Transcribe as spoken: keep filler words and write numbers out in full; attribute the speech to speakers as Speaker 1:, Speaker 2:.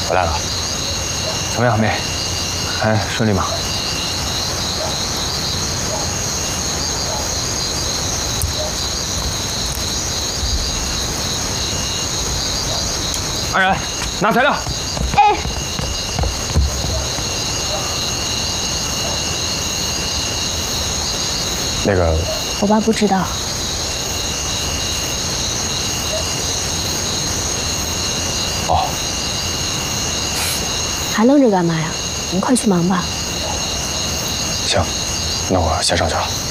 Speaker 1: 我来了。怎么样，妹？还顺利吗？安然，拿材料。
Speaker 2: 哎。
Speaker 1: 那个，
Speaker 2: 我爸不知道。
Speaker 1: 哦。
Speaker 2: 还愣着干嘛呀？你快去忙吧。
Speaker 1: 行，那我先上去了。